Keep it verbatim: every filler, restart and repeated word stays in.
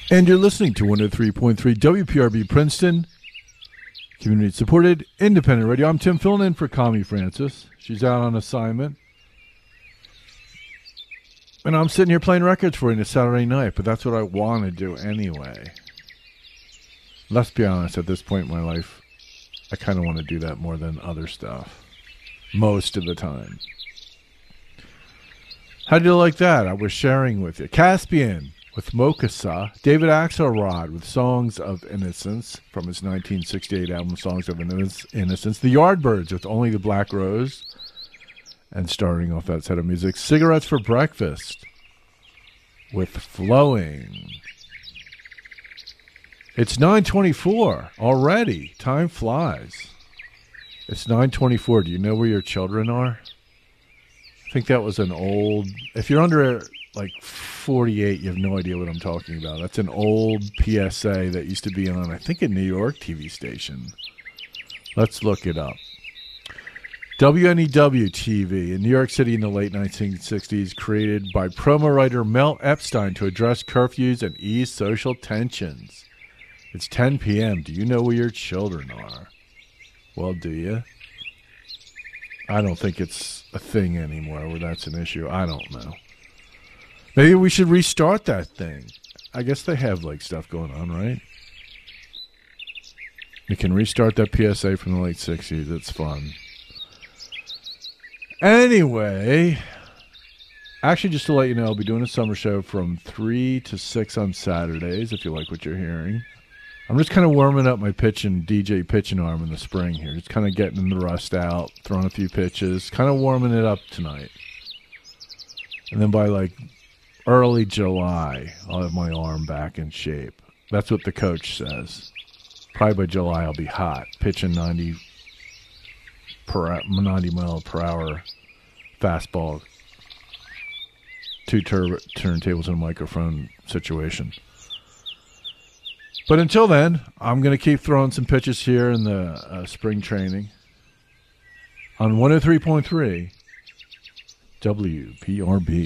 And you're listening to one oh three point three W P R B Princeton, community-supported, independent radio. I'm Tim filling in for Connie Francis. She's out on assignment. And I'm sitting here playing records for you on a Saturday night, but that's what I want to do anyway. Let's be honest, at this point in my life, I kind of want to do that more than other stuff. Most of the time. How do you like that? I was sharing with you. Caspian with Mokasa. David Axelrod with Songs of Innocence from his nineteen sixty-eight album Songs of Innocence. The Yardbirds with Only the Black Rose. And starting off that set of music, Cigarettes for Breakfast with Flowing. It's nine twenty-four already. Time flies. It's nine twenty-four. Do you know where your children are? I think that was an old... If you're under, like, forty-eight, you have no idea what I'm talking about. That's an old P S A that used to be on, I think, a New York T V station. Let's look it up. W N E W T V in New York City in the late nineteen sixties, created by promo writer Mel Epstein to address curfews and ease social tensions. It's ten p.m. Do you know where your children are? Well, do you? I don't think it's a thing anymore where that's an issue. I don't know. Maybe we should restart that thing. I guess they have, like, stuff going on, right? You can restart that P S A from the late sixties. It's fun. Anyway, actually, just to let you know, I'll be doing a summer show from three to six on Saturdays, if you like what you're hearing. I'm just kind of warming up my pitching, D J pitching arm in the spring here. Just kind of getting the rust out, throwing a few pitches, kind of warming it up tonight. And then by, like, early July, I'll have my arm back in shape. That's what the coach says. Probably by July, I'll be hot, pitching ninety per ninety mile per hour fastball, two tur- turntables and a microphone situation. But until then, I'm going to keep throwing some pitches here in the uh, spring training on one oh three point three W P R B.